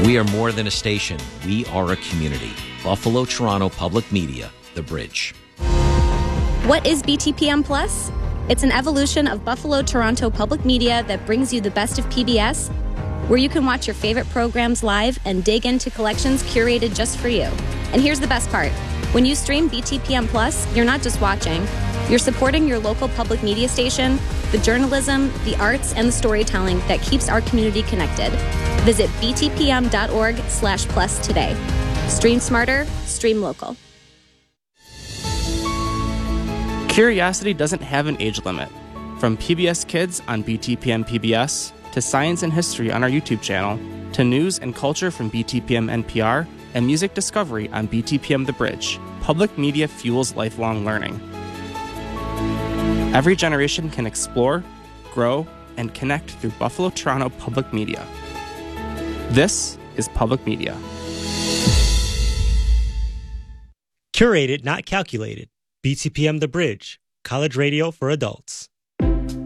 We are more than a station. We are a community. Buffalo Toronto Public Media, The Bridge. What is BTPM Plus? It's an evolution of Buffalo Toronto Public Media that brings you the best of PBS, where you can watch your favorite programs live and dig into collections curated just for you. And here's the best part. When you stream BTPM Plus, you're not just watching. You're supporting your local public media station, the journalism, the arts, and the storytelling that keeps our community connected. Visit btpm.org/plus today. Stream smarter, stream local. Curiosity doesn't have an age limit. From PBS Kids on BTPM PBS, to science and history on our YouTube channel, to news and culture from BTPM NPR, and music discovery on BTPM The Bridge, public media fuels lifelong learning. Every generation can explore, grow, and connect through Buffalo Toronto Public Media. This is Public Media. Curated, not calculated. BTPM The Bridge, college radio for adults.